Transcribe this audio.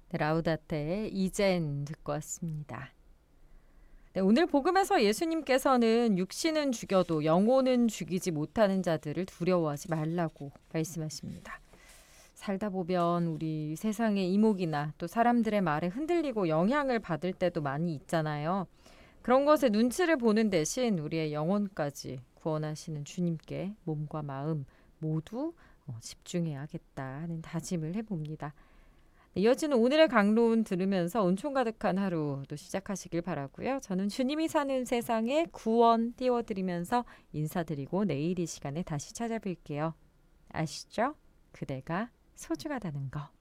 네, 라우다테의 이젠 듣고 왔습니다. 네, 오늘 복음에서 예수님께서는 육신은 죽여도 영혼은 죽이지 못하는 자들을 두려워하지 말라고 말씀하십니다. 살다 보면 우리 세상의 이목이나 또 사람들의 말에 흔들리고 영향을 받을 때도 많이 있잖아요. 그런 것에 눈치를 보는 대신 우리의 영혼까지 구원하시는 주님께 몸과 마음 모두 집중해야겠다 하는 다짐을 해봅니다. 이어지는 오늘의 강론 들으면서 은총 가득한 하루 또 시작하시길 바라고요. 저는 주님이 사는 세상에 구원 띄워드리면서 인사드리고 내일 이 시간에 다시 찾아뵐게요. 아시죠? 그대가 소중하다는 거.